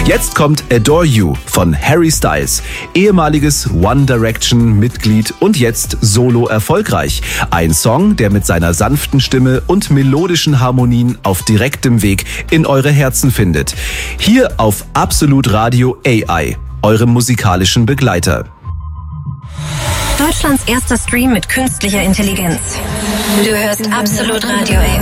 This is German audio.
Jetzt kommt Adore You von Harry Styles, ehemaliges One Direction-Mitglied und jetzt solo erfolgreich. Ein Song, der mit seiner sanften Stimme und melodischen Harmonien auf direktem Weg in eure Herzen findet. Hier auf Absolut Radio AI, eurem musikalischen Begleiter. Deutschlands erster Stream mit künstlicher Intelligenz. Du hörst Absolut Radio AI.